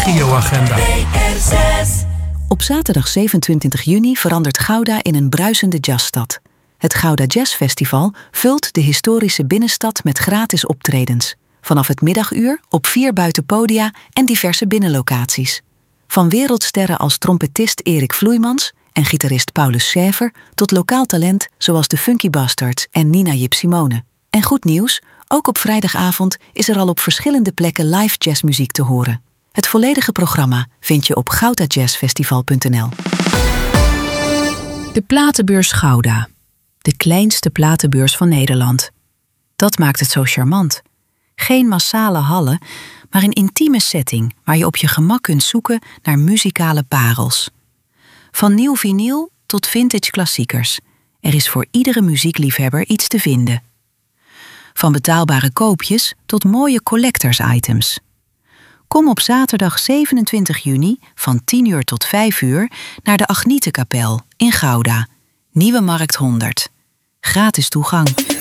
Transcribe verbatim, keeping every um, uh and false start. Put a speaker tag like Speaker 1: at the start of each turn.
Speaker 1: regioagenda.
Speaker 2: Op zaterdag zevenentwintig juni verandert Gouda in een bruisende jazzstad. Het Gouda Jazz Festival vult de historische binnenstad met gratis optredens. Vanaf het middaguur op vier buitenpodia en diverse binnenlocaties. Van wereldsterren als trompetist Erik Vloeimans en gitarist Paulus Schäfer tot lokaal talent zoals de Funky Bastards en Nina Jip Simone. En goed nieuws, ook op vrijdagavond is er al op verschillende plekken live jazzmuziek te horen. Het volledige programma vind je op gouda jazz festival punt n l. De platenbeurs Gouda. De kleinste platenbeurs van Nederland. Dat maakt het zo charmant. Geen massale hallen, maar een intieme setting waar je op je gemak kunt zoeken naar muzikale parels. Van nieuw vinyl tot vintage klassiekers. Er is voor iedere muziekliefhebber iets te vinden. Van betaalbare koopjes tot mooie collectors items. Kom op zaterdag zevenentwintig juni van tien uur tot vijf uur naar de Agnietenkapel in Gouda. Nieuwe Markt honderd. Gratis toegang.